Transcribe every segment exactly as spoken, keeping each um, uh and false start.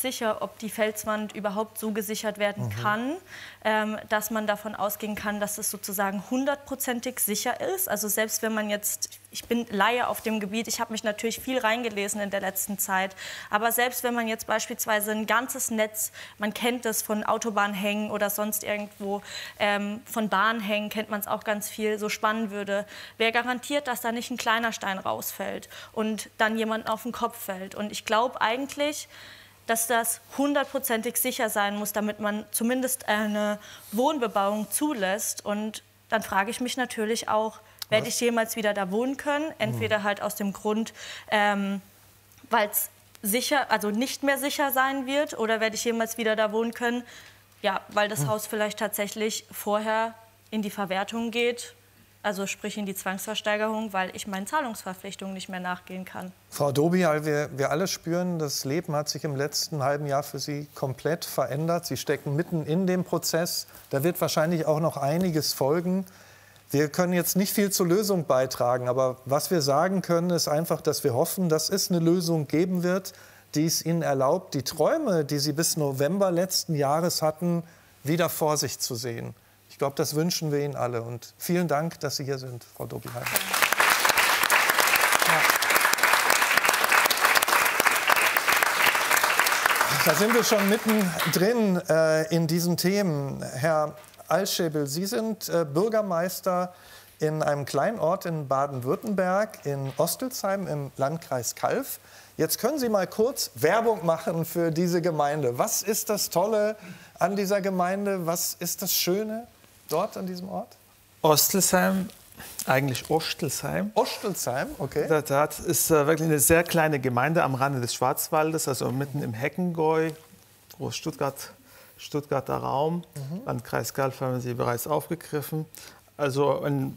sicher, ob die Felswand überhaupt so gesichert werden Mhm. kann, ähm, dass man davon ausgehen kann, dass es sozusagen hundertprozentig sicher ist. Also selbst wenn man jetzt, ich bin Laie auf dem Gebiet, ich habe mich natürlich viel reingelesen in der letzten Zeit, aber selbst wenn man jetzt beispielsweise ein ganzes Netz, man kennt das von Autobahnhängen oder sonst irgendwo, ähm, von Bahnhängen kennt man es auch ganz viel, so spannen würde, wer garantiert, dass da nicht ein kleiner Stein rausfällt und dann jemand auf den Kopf fällt. Und ich glaube eigentlich, dass das hundertprozentig sicher sein muss, damit man zumindest eine Wohnbebauung zulässt. Und dann frage ich mich natürlich auch, werde ich jemals wieder da wohnen können? Entweder halt aus dem Grund, ähm, weil es sicher, also nicht mehr sicher sein wird, oder werde ich jemals wieder da wohnen können? Ja, weil das Haus vielleicht tatsächlich vorher in die Verwertung geht. Also sprich in die Zwangsversteigerung, weil ich meinen Zahlungsverpflichtungen nicht mehr nachgehen kann. Frau Dobial, wir, wir alle spüren, das Leben hat sich im letzten halben Jahr für Sie komplett verändert. Sie stecken mitten in dem Prozess. Da wird wahrscheinlich auch noch einiges folgen. Wir können jetzt nicht viel zur Lösung beitragen, aber was wir sagen können, ist einfach, dass wir hoffen, dass es eine Lösung geben wird, die es Ihnen erlaubt, die Träume, die Sie bis November letzten Jahres hatten, wieder vor sich zu sehen. Ich glaube, das wünschen wir Ihnen alle. Und vielen Dank, dass Sie hier sind, Frau Dobial. Ja. Da sind wir schon mittendrin äh, in diesen Themen. Herr Altschäbel, Sie sind äh, Bürgermeister in einem kleinen Ort in Baden-Württemberg, in Ostelsheim im Landkreis Calw. Jetzt können Sie mal kurz Werbung machen für diese Gemeinde. Was ist das Tolle an dieser Gemeinde? Was ist das Schöne dort an diesem Ort? Ostelsheim, eigentlich Ostelsheim. Ostelsheim, okay. Das ist äh, wirklich eine sehr kleine Gemeinde am Rande des Schwarzwaldes, also mitten im Heckengäu, Groß-Stuttgart, Stuttgarter Raum. Mhm. Landkreis Calw haben Sie bereits aufgegriffen. Also ein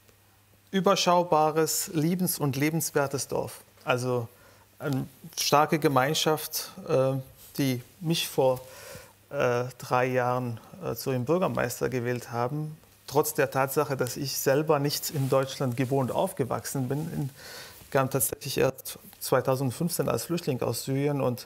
überschaubares, liebens- und lebenswertes Dorf. Also eine starke Gemeinschaft, äh, die mich vor äh, drei Jahren äh, zu dem Bürgermeister gewählt haben. Trotz der Tatsache, dass ich selber nicht in Deutschland geboren und aufgewachsen bin. Ich kam tatsächlich erst zweitausendfünfzehn als Flüchtling aus Syrien und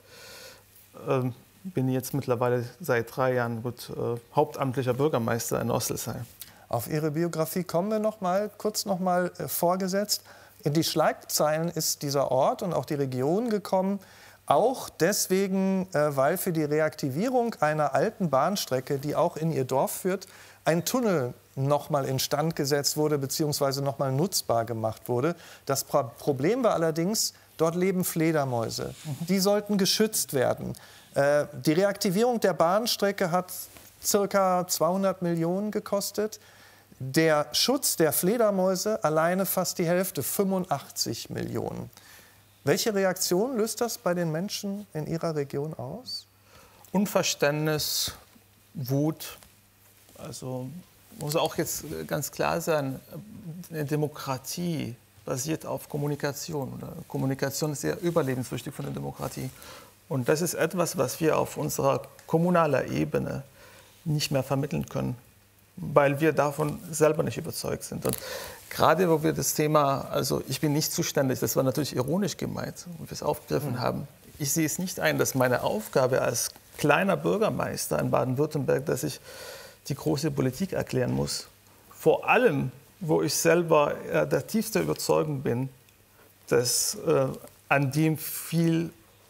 äh, bin jetzt mittlerweile seit drei Jahren gut, äh, hauptamtlicher Bürgermeister in Ostelsheim. Auf Ihre Biografie kommen wir noch mal, kurz noch mal äh, vorgesetzt. In die Schlagzeilen ist dieser Ort und auch die Region gekommen, auch deswegen, äh, weil für die Reaktivierung einer alten Bahnstrecke, die auch in Ihr Dorf führt, ein Tunnel noch mal instand gesetzt wurde bzw. noch mal nutzbar gemacht wurde. Das Pro Problem war allerdings, dort leben Fledermäuse. Die sollten geschützt werden. Äh, die Reaktivierung der Bahnstrecke hat ca. zweihundert Millionen gekostet. Der Schutz der Fledermäuse alleine fast die Hälfte, fünfundachtzig Millionen. Welche Reaktion löst das bei den Menschen in Ihrer Region aus? Unverständnis, Wut. Also muss auch jetzt ganz klar sein, eine Demokratie basiert auf Kommunikation. Oder Kommunikation ist sehr überlebenswichtig für eine Demokratie. Und das ist etwas, was wir auf unserer kommunalen Ebene nicht mehr vermitteln können, weil wir davon selber nicht überzeugt sind. Und gerade wo wir das Thema, also ich bin nicht zuständig, das war natürlich ironisch gemeint, wo wir es aufgegriffen mhm. haben. Ich sehe es nicht ein, dass meine Aufgabe als kleiner Bürgermeister in Baden-Württemberg, dass ich die große Politik erklären muss. Vor allem, wo ich selber äh, der tiefste Überzeugung bin, dass äh, an dem viel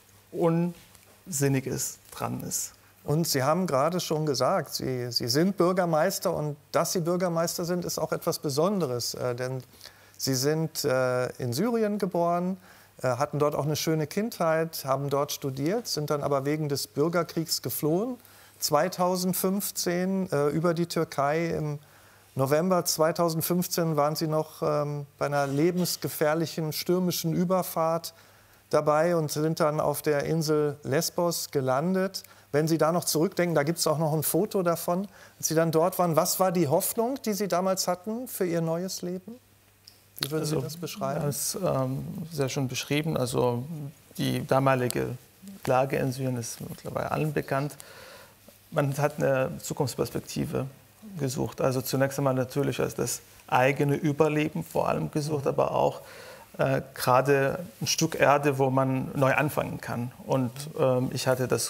Unsinniges dran ist. Und Sie haben gerade schon gesagt, Sie, Sie sind Bürgermeister und dass Sie Bürgermeister sind, ist auch etwas Besonderes. Äh, denn Sie sind äh, in Syrien geboren, äh, hatten dort auch eine schöne Kindheit, haben dort studiert, sind dann aber wegen des Bürgerkriegs geflohen. zweitausendfünfzehn äh, über die Türkei. Im November zweitausendfünfzehn waren Sie noch ähm, bei einer lebensgefährlichen stürmischen Überfahrt dabei und sind dann auf der Insel Lesbos gelandet. Wenn Sie da noch zurückdenken, da gibt es auch noch ein Foto davon, als Sie dann dort waren. Was war die Hoffnung, die Sie damals hatten für Ihr neues Leben? Wie würden also, Sie das beschreiben? Das ist ähm, sehr schön beschrieben. Also die damalige Lage in Syrien ist mittlerweile allen bekannt. Man hat eine Zukunftsperspektive gesucht. Also zunächst einmal natürlich als das eigene Überleben vor allem gesucht, aber auch äh, gerade ein Stück Erde, wo man neu anfangen kann. Und ähm, ich hatte das